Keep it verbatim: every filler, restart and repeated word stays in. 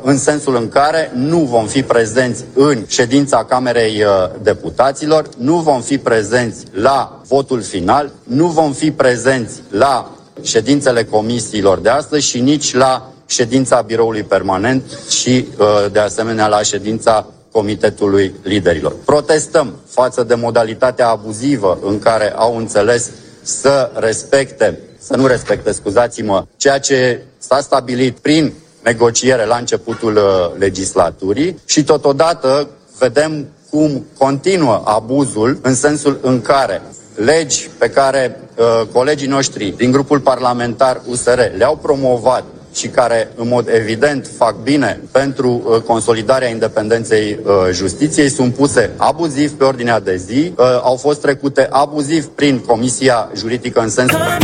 în sensul în care nu vom fi prezenți în ședința Camerei Deputaților, nu vom fi prezenți la votul final, nu vom fi prezenți la ședințele comisiilor de astăzi și nici la ședința biroului permanent și, de asemenea, la ședința Comitetului Liderilor. Protestăm față de modalitatea abuzivă în care au înțeles să respecte, să nu respecte, scuzați-mă, ceea ce s-a stabilit prin negociere la începutul legislaturii și totodată vedem cum continuă abuzul în sensul în care legi pe care uh, colegii noștri din grupul parlamentar U S R le-au promovat și care, în mod evident, fac bine pentru uh, consolidarea independenței uh, justiției, sunt puse abuziv pe ordinea de zi, uh, au fost trecute abuziv prin Comisia Juridică în sensul